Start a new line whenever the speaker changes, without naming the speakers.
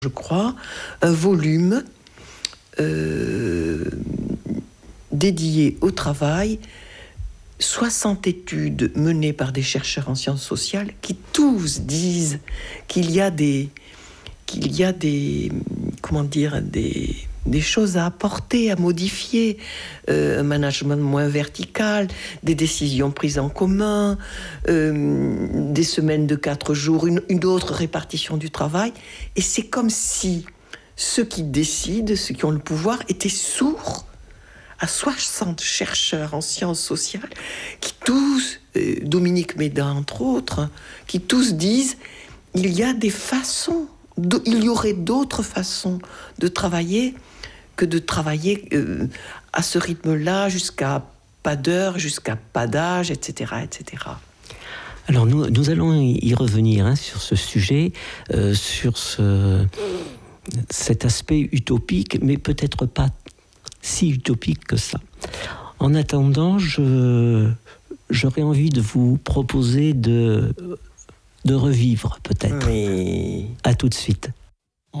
je crois, un volume dédié au travail, 60 études menées par des chercheurs en sciences sociales qui tous disent qu'il y a des choses à apporter, à modifier, un management moins vertical, des décisions prises en commun, des semaines de 4 jours, une autre répartition du travail. Et c'est comme si ceux qui décident, ceux qui ont le pouvoir, étaient sourds à 60 chercheurs en sciences sociales qui tous, Dominique Méda entre autres, qui tous disent il y a des façons, il y aurait d'autres façons de travailler que de travailler à ce rythme-là jusqu'à pas d'heure, jusqu'à pas d'âge, etc., etc.
Alors nous allons y revenir sur ce sujet, sur cet aspect utopique, mais peut-être pas si utopique que ça. En attendant, j'aurais envie de vous proposer de revivre peut-être.
Oui.
À tout de suite.